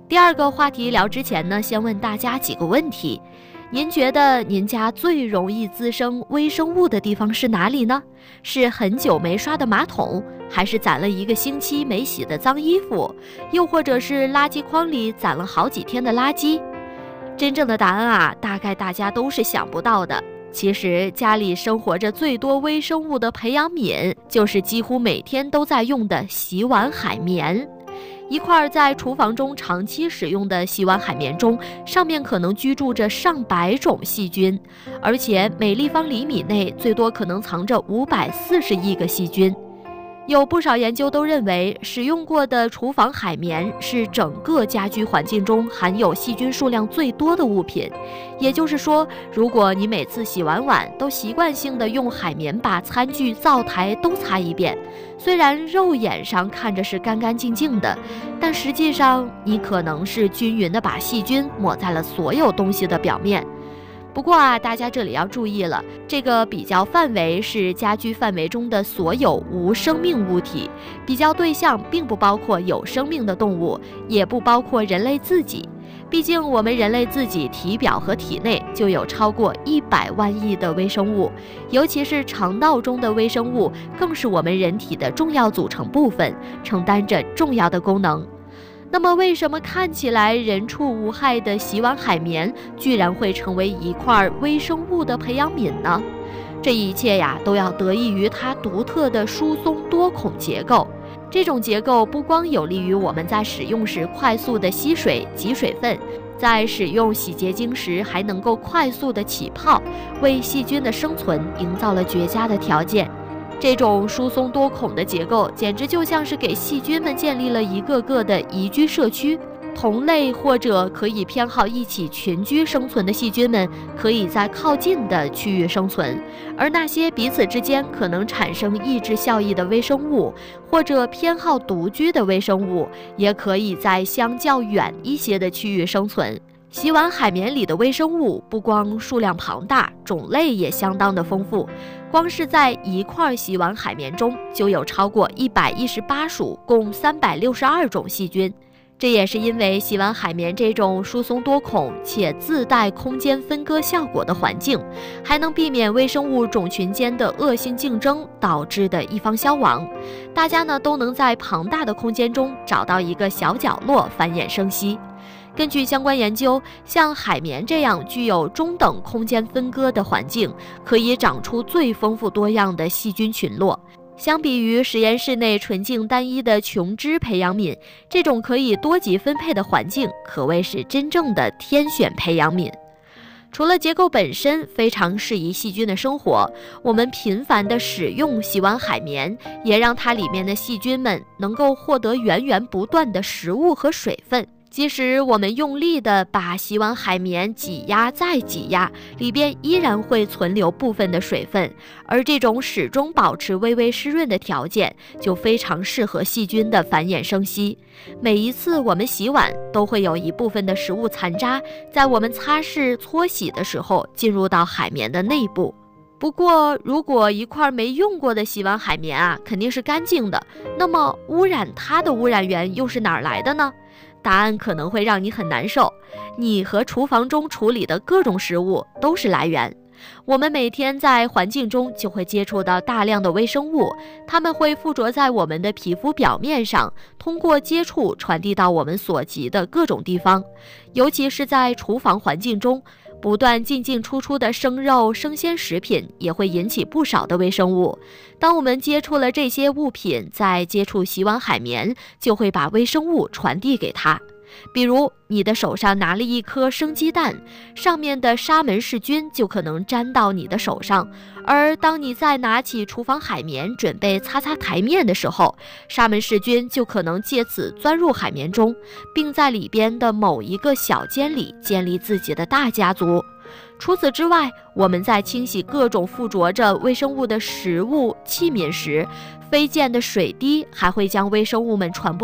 第二个话题聊之前呢，先问大家几个问题。您觉得您家最容易滋生微生物的地方是哪里呢？是很久没刷的马桶，还是攒了1个星期没洗的脏衣服，又或者是垃圾筐里攒了好几天的垃圾？真正的答案啊，大概大家都是想不到的。其实家里生活着最多微生物的培养皿，就是几乎每天都在用的洗碗海绵。一块在厨房中长期使用的洗碗海绵中，上面可能居住着上百种细菌，而且每立方厘米内最多可能藏着540亿个细菌。有不少研究都认为，使用过的厨房海绵是整个家居环境中含有细菌数量最多的物品。也就是说，如果你每次洗完碗都习惯性的用海绵把餐具、灶台都擦一遍，虽然肉眼上看着是干干净净的，但实际上你可能是均匀的把细菌抹在了所有东西的表面。不过啊，大家这里要注意了，这个比较范围是家居范围中的所有无生命物体，比较对象并不包括有生命的动物，也不包括人类自己。毕竟我们人类自己体表和体内就有超过100万亿的微生物，尤其是肠道中的微生物，更是我们人体的重要组成部分，承担着重要的功能。那么为什么看起来人畜无害的洗碗海绵居然会成为一块微生物的培养皿呢？这一切呀，都要得益于它独特的疏松多孔结构。这种结构不光有利于我们在使用时快速的吸水挤水分，在使用洗洁精时还能够快速的起泡，为细菌的生存营造了绝佳的条件。这种疏松多孔的结构简直就像是给细菌们建立了一个个的宜居社区，同类或者可以偏好一起群居生存的细菌们可以在靠近的区域生存，而那些彼此之间可能产生抑制效益的微生物，或者偏好独居的微生物，也可以在相较远一些的区域生存。洗碗海绵里的微生物不光数量庞大，种类也相当的丰富。光是在一块洗碗海绵中就有超过118属，共362种细菌。这也是因为洗碗海绵这种疏松多孔且自带空间分割效果的环境，还能避免微生物种群间的恶性竞争导致的一方消亡。大家呢都能在庞大的空间中找到一个小角落繁衍生息。根据相关研究，像海绵这样具有中等空间分割的环境，可以长出最丰富多样的细菌群落。相比于实验室内纯净单一的琼脂培养皿，这种可以多级分配的环境可谓是真正的天选培养皿。除了结构本身非常适宜细菌的生活，我们频繁地使用洗碗海绵，也让它里面的细菌们能够获得源源不断的食物和水分。即使我们用力地把洗碗海绵挤压再挤压，里边依然会存留部分的水分，而这种始终保持微微湿润的条件，就非常适合细菌的繁衍生息。每一次我们洗碗，都会有一部分的食物残渣，在我们擦拭搓洗的时候进入到海绵的内部。不过，如果一块没用过的洗碗海绵啊，肯定是干净的，那么污染它的污染源又是哪儿来的呢？答案可能会让你很难受，你和厨房中处理的各种食物都是来源。我们每天在环境中就会接触到大量的微生物，它们会附着在我们的皮肤表面上，通过接触传递到我们所及的各种地方。尤其是在厨房环境中，不断进进出出的生肉、生鲜食品也会引起不少的微生物。当我们接触了这些物品，再接触洗碗海绵，就会把微生物传递给它。比如你的手上拿了一颗生鸡蛋，上面的沙门氏菌就可能沾到你的手上，而当你再拿起厨房海绵准备擦擦台面的时候，沙门氏菌就可能借此钻入海绵中，并在里边的某一个小间里建立自己的大家族。除此之外，我们在清洗各种附着着微生物的食物器皿时，飞溅的水滴还会将微生物们传播